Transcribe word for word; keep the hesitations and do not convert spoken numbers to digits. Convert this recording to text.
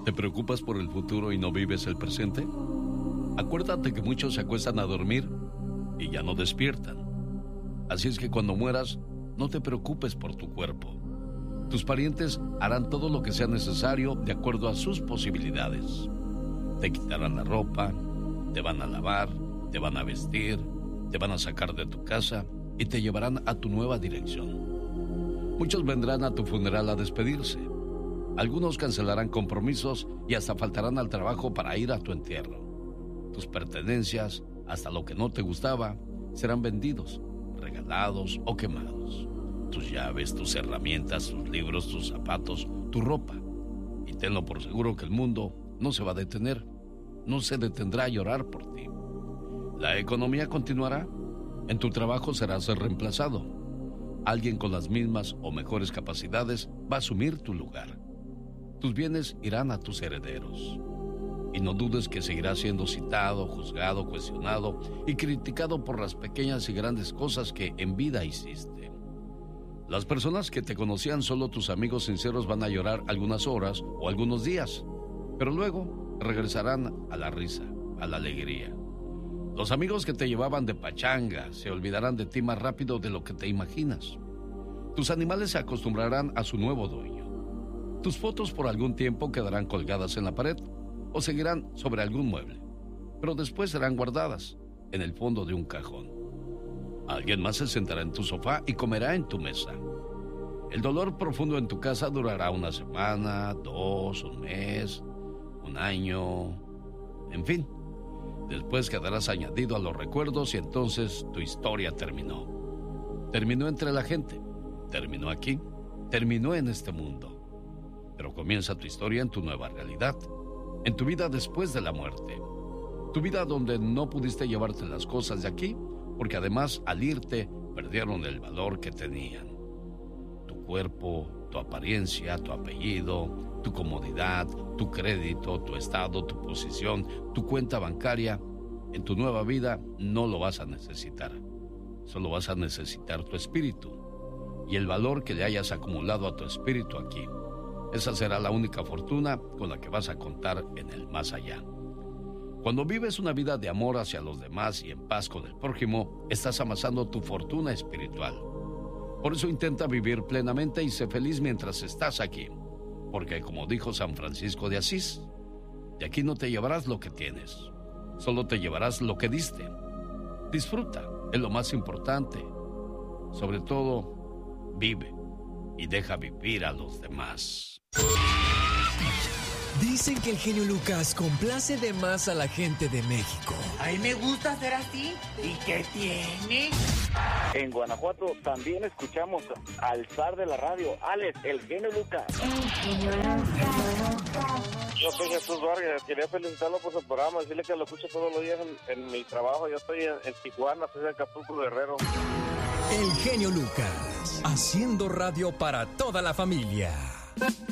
¿Te preocupas por el futuro y no vives el presente? Acuérdate que muchos se acuestan a dormir y ya no despiertan. Así es que cuando mueras, no te preocupes por tu cuerpo. Tus parientes harán todo lo que sea necesario de acuerdo a sus posibilidades. Te quitarán la ropa, te van a lavar, te van a vestir, te van a sacar de tu casa y te llevarán a tu nueva dirección. Muchos vendrán a tu funeral a despedirse. Algunos cancelarán compromisos y hasta faltarán al trabajo para ir a tu entierro. Tus pertenencias, hasta lo que no te gustaba, serán vendidos, regalados o quemados. Tus llaves, tus herramientas, tus libros, tus zapatos, tu ropa. Y tenlo por seguro que el mundo no se va a detener, no se detendrá a llorar por ti. La economía continuará. En tu trabajo serás reemplazado. Alguien con las mismas o mejores capacidades va a asumir tu lugar. Tus bienes irán a tus herederos. Y no dudes que seguirás siendo citado, juzgado, cuestionado y criticado por las pequeñas y grandes cosas que en vida hiciste. Las personas que te conocían solo tus amigos sinceros van a llorar algunas horas o algunos días, pero luego regresarán a la risa, a la alegría. Los amigos que te llevaban de pachanga se olvidarán de ti más rápido de lo que te imaginas. Tus animales se acostumbrarán a su nuevo dueño. Tus fotos por algún tiempo quedarán colgadas en la pared o seguirán sobre algún mueble, pero después serán guardadas en el fondo de un cajón. Alguien más se sentará en tu sofá y comerá en tu mesa. El dolor profundo en tu casa durará una semana, dos, un mes, un año, en fin. Después quedarás añadido a los recuerdos y entonces tu historia terminó. Terminó entre la gente, terminó aquí, terminó en este mundo. Pero comienza tu historia en tu nueva realidad, en tu vida después de la muerte. Tu vida donde no pudiste llevarte las cosas de aquí, porque además al irte perdieron el valor que tenían. Tu cuerpo, tu apariencia, tu apellido, tu comodidad, tu crédito, tu estado, tu posición, tu cuenta bancaria, en tu nueva vida no lo vas a necesitar. Solo vas a necesitar tu espíritu y el valor que le hayas acumulado a tu espíritu aquí. Esa será la única fortuna con la que vas a contar en el más allá. Cuando vives una vida de amor hacia los demás y en paz con el prójimo, estás amasando tu fortuna espiritual. Por eso intenta vivir plenamente y sé feliz mientras estás aquí. Porque como dijo San Francisco de Asís, de aquí no te llevarás lo que tienes, solo te llevarás lo que diste. Disfruta, es lo más importante. Sobre todo, vive y deja vivir a los demás. Dicen que el genio Lucas complace de más a la gente de México. A mí me gusta ser así. ¿Y qué tiene? En Guanajuato también escuchamos al zar de la radio, Alex, el genio Lucas. El genio Lucas. Yo soy Jesús Vargas, quería felicitarlo por su programa, decirle que lo escucho todos los días en, en mi trabajo. Yo estoy en, en Tijuana, soy de Acapulco, Guerrero. El genio Lucas, haciendo radio para toda la familia.